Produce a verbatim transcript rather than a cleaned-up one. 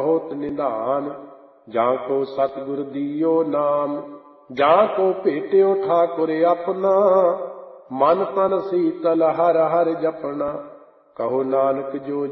ਬਹੁਤ ਨਿਧਾਨ। ਜਾਂ ਕੋ ਸਤਿਗੁਰ ਦੀਓ ਨਾਮ, ਜਾਂ ਕੋ ਭੇਟਿਓ ਠਾਕੁਰ ਆਪਣਾ। ਮਨ ਤਨ ਸੀਤਲ ਹਰ ਹਰ ਜਪਣਾ, ਕਹੋ ਨਾਨਕ ਜੋ